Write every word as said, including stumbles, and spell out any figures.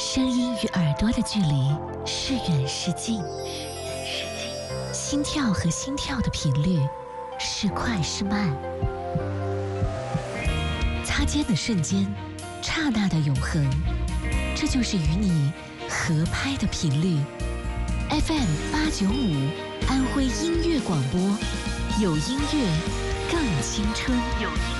声音与耳朵的距离是远是近，心跳和心跳的频率是快是慢，擦肩的瞬间，刹那的永恒，这就是与你合拍的频率。 F M 八九五安徽音乐广播，有音乐更青春。有音